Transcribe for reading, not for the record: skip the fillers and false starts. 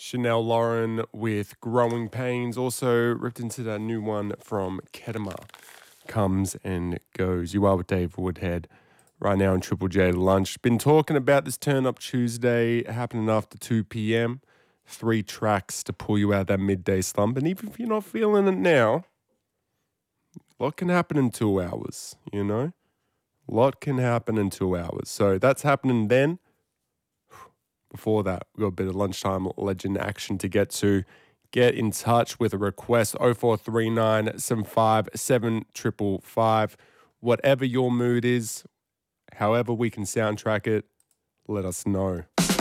Chanel Lauren with Growing Pains. Also ripped into that new one from Kedema. Comes and goes. You are with Dave Woodhead right now on Triple J Lunch. Been talking about this Turn Up Tuesday happening after 2 p.m. 3 tracks to pull you out of that midday slump. And even if you're not feeling it now, a lot can happen in 2 hours, you know? A lot can happen in 2 hours. So that's happening then. Before that, we've got a bit of lunchtime legend action to get to. Get in touch with a request, 0439 75 7555. Whatever your mood is, however we can soundtrack it, let us know.